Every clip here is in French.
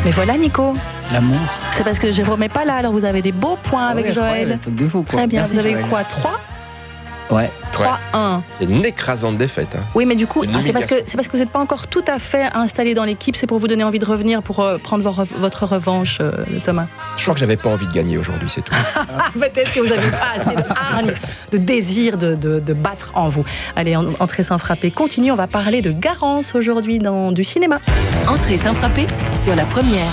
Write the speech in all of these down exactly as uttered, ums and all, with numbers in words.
Mais voilà Nico. L'amour. C'est parce que Jérôme n'est pas là, alors vous avez des beaux points Ah avec ouais, Joël. ouais, truc de fou, quoi. Très bien, Merci, vous avez Joël. quoi, trois Ouais. trois un. C'est une écrasante défaite. Hein. Oui, mais du coup, Une ah, c'est parce que humiliation. c'est parce que vous n'êtes pas encore tout à fait installé dans l'équipe. C'est pour vous donner envie de revenir pour euh, prendre vo- votre revanche, euh, Thomas. Je crois que j'avais pas envie de gagner aujourd'hui, c'est tout. Peut-être que vous n'avez pas assez de hargne, de désir de, de, de battre en vous. Allez, en- entrée sans frapper. Continue. On va parler de Garance aujourd'hui dans du cinéma. Entrée sans frapper sur la première.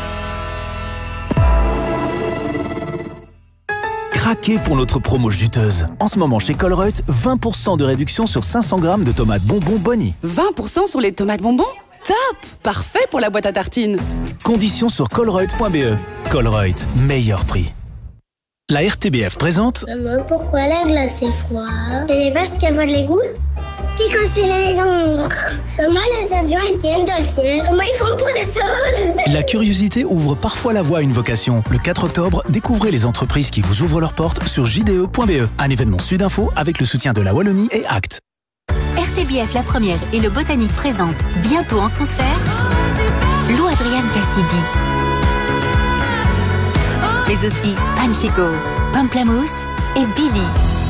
Craquez pour notre promo juteuse. En ce moment chez Colruyt, vingt pour cent de réduction sur cinq cents grammes de tomates bonbons Bonnie. vingt pour cent sur les tomates bonbons? Top! Parfait pour la boîte à tartines. Conditions sur colruyt point b e. Colruyt, meilleur prix. La R T B F présente Maman, pourquoi la glace est froide? C'est les vaches qui avaient de l'égout? Qui construit la maison? Comment les avions ils tiennent dans le ciel? Comment ils font pour les sols? La curiosité ouvre parfois la voie à une vocation. Le quatre octobre, découvrez les entreprises qui vous ouvrent leurs portes sur j d e point b e. Un événement Sudinfo avec le soutien de la Wallonie et Act. R T B F La Première et le Botanique présentent bientôt en concert Lou Adrian Cassidy. Mais aussi Panchico, Pamplamousse et Billy.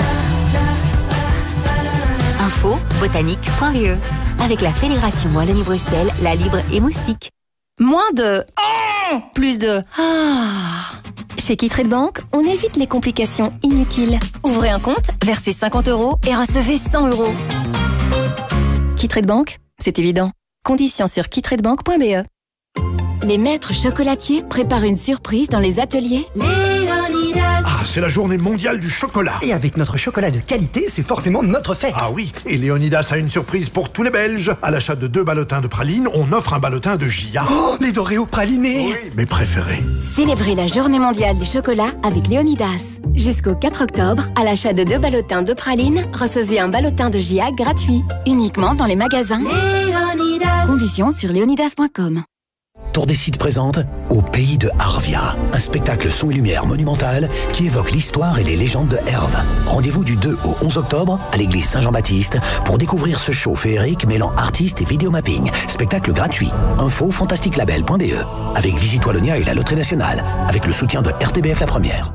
Info botanique point b e avec la Fédération Wallonie-Bruxelles, la Libre et Moustique. Moins de... Oh plus de... Ah. Chez Kittrade Bank, on évite les complications inutiles. Ouvrez un compte, versez cinquante euros et recevez cent euros. Kittrade Bank, c'est évident. Conditions sur kittrade bank point b e. Les maîtres chocolatiers préparent une surprise dans les ateliers Léonidas. Ah, c'est la journée mondiale du chocolat. Et avec notre chocolat de qualité, c'est forcément notre fête. Ah oui, et Léonidas a une surprise pour tous les Belges. À l'achat de deux ballotins de pralines, on offre un ballotin de Gia. Oh, les dorés au praliné. Oui, mes préférés. Célébrez la journée mondiale du chocolat avec Léonidas. Jusqu'au quatre octobre, à l'achat de deux ballotins de pralines, recevez un ballotin de J A gratuit. Uniquement dans les magasins Léonidas. Conditions sur léonidas point com. Tour des Sites présente Au pays de Arvia, un spectacle son et lumière monumental qui évoque l'histoire et les légendes de Herve. Rendez-vous du deux au onze octobre à l'église Saint-Jean-Baptiste pour découvrir ce show féerique mêlant artistes et vidéomapping. Spectacle gratuit. Info fantastique label point b e avec Visite Wallonia et la Loterie Nationale avec le soutien de R T B F La Première.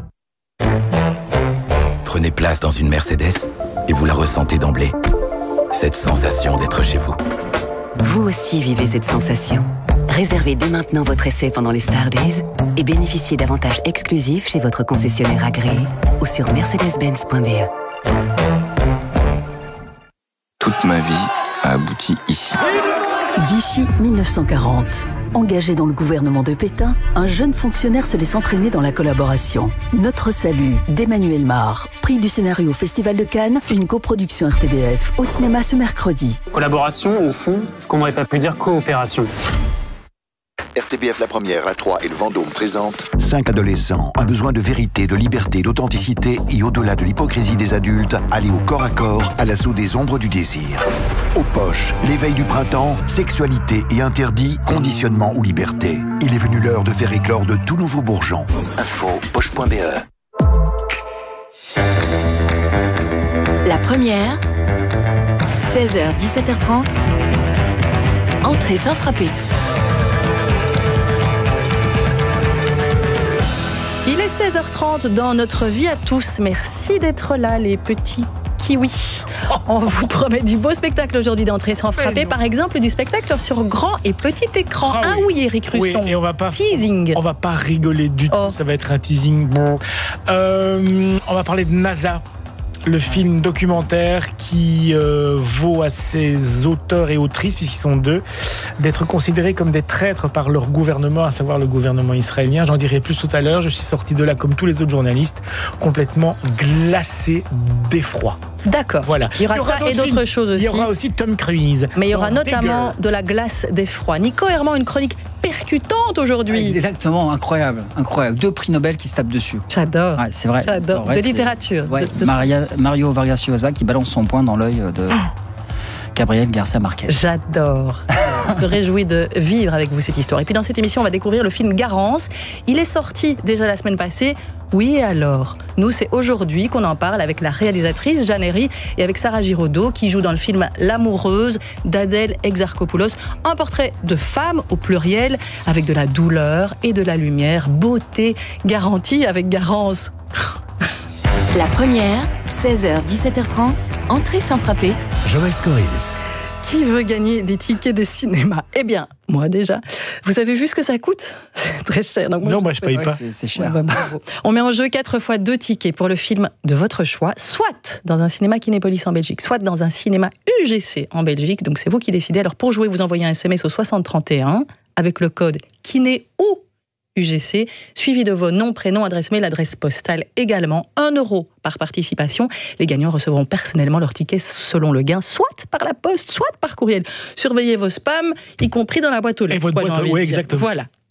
Prenez place dans une Mercedes et vous la ressentez d'emblée. Cette sensation d'être chez vous. Vous aussi vivez cette sensation. Réservez dès maintenant votre essai pendant les Star Days et bénéficiez d'avantages exclusifs chez votre concessionnaire agréé ou sur mercedes benz point b e. Toute ma vie a abouti ici. Vichy mille neuf cent quarante. Engagé dans le gouvernement de Pétain, un jeune fonctionnaire se laisse entraîner dans la collaboration. Notre salut d'Emmanuel Mar. Prix du scénario au Festival de Cannes, une coproduction R T B F au cinéma ce mercredi. Collaboration, au fond, ce qu'on n'aurait pas pu dire coopération. R T B F La Première, la trois et le Vendôme présentent Cinq adolescents ont besoin de vérité, de liberté, d'authenticité et au-delà de l'hypocrisie des adultes, aller au corps à corps à l'assaut des ombres du désir. Aux poches, l'éveil du printemps, sexualité et interdit, conditionnement ou liberté. Il est venu l'heure de faire éclore de tout nouveaux bourgeons. Info poche point b e. La Première, seize heures dix-sept heures trente. Entrée sans frapper. Il est seize heures trente dans notre vie à tous. Merci d'être là, les petits kiwis. On vous promet du beau spectacle aujourd'hui d'entrée sans frapper. Par exemple, du spectacle sur grand et petit écran. Ah, ah oui, Eric Russon. Oui, et on va pas, teasing. On va pas rigoler du tout. Oh. Ça va être un teasing. Bon. Euh, on va parler de NASA. Le film documentaire qui euh, vaut à ses auteurs et autrices, puisqu'ils sont deux, d'être considérés comme des traîtres par leur gouvernement, à savoir le gouvernement israélien. J'en dirai plus tout à l'heure. Je suis sorti de là, comme tous les autres journalistes, complètement glacé d'effroi. D'accord. Voilà. Il y aura, il y aura ça et d'autres films. Choses aussi. Il y aura aussi Tom Cruise. Mais il y aura bon, notamment dégueu. de la glace d'effroi. Nico Herman, une chronique percutante aujourd'hui. Exactement, incroyable, incroyable. Deux prix Nobel qui se tapent dessus. J'adore. Ouais, c'est vrai. J'adore. Vrai, de littérature. Ouais, de, de... Maria, Mario Vargas Llosa qui balance son poing dans l'œil de Gabriel Garcia Marquez. J'adore. On se réjouit de vivre avec vous cette histoire. Et puis dans cette émission, on va découvrir le film Garance. Il est sorti déjà la semaine passée. Oui, et alors? Nous, c'est aujourd'hui qu'on en parle avec la réalisatrice Jeanne Herry et avec Sarah Giraudot qui joue dans le film L'amoureuse d'Adèle Exarchopoulos. Un portrait de femme au pluriel avec de la douleur et de la lumière. Beauté garantie avec Garance. La première, seize heures dix-sept heures trente, entrée sans frapper. Joël Scorils. Qui veut gagner des tickets de cinéma? Eh bien, moi déjà. Vous avez vu ce que ça coûte? C'est très cher. Donc moi, non, moi je paye ouais, pas. C'est, c'est cher. Ouais, bah, bravo. On met en jeu quatre fois deux tickets pour le film de votre choix, soit dans un cinéma Kinépolis en Belgique, soit dans un cinéma U G C en Belgique. Donc c'est vous qui décidez. Alors pour jouer, vous envoyez un S M S au soixante trente et un avec le code Kiné ou U G C, suivi de vos noms, prénoms, adresse mail, adresse postale également. un euro par participation. Les gagnants recevront personnellement leur ticket selon le gain, soit par la poste, soit par courriel. Surveillez vos spams, y compris dans la boîte aux lettres. Et votre boîte, oui, exactement. Voilà.